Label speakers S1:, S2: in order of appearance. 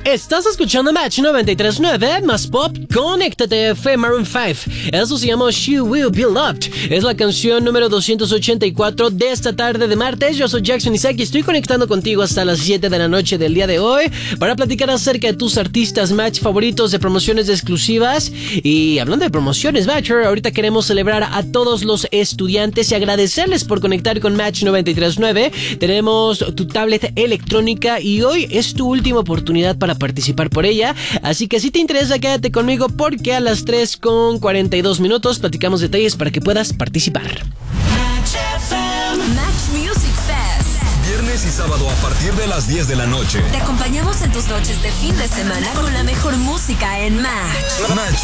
S1: Estás escuchando Match 93.9 más pop. Conéctate, fue Maroon 5. Eso se llama She Will Be Loved. Es la canción número 284 de esta tarde de martes. Yo soy Jackson Isaac y estoy conectando contigo hasta las 7 de la noche del día de hoy para platicar acerca de tus artistas Match favoritos, de promociones exclusivas. Y hablando de promociones, Matcher, ahorita queremos celebrar a todos los estudiantes y agradecerles por conectar con Match 93.9. Tenemos tu tablet electrónica y hoy es tu última oportunidad para participar por ella, así que si te interesa quédate conmigo porque a las 3:42 platicamos detalles para que puedas participar.
S2: Match Music Fest.
S3: Viernes y sábado a partir de las 10 de la noche.
S2: Te acompañamos en tus noches de fin de semana con la mejor música en Match.